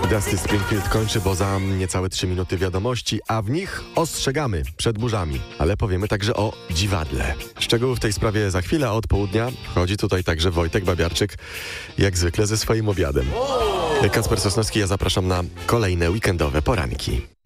Dusty Springfield kończy, bo za niecałe 3 minuty wiadomości, a w nich ostrzegamy przed burzami, ale powiemy także o dziwadle. Szczegóły w tej sprawie za chwilę, a od południa wchodzi tutaj także Wojtek Babiarczyk, jak zwykle ze swoim obiadem. Kacper Sosnowski, ja zapraszam na kolejne weekendowe poranki.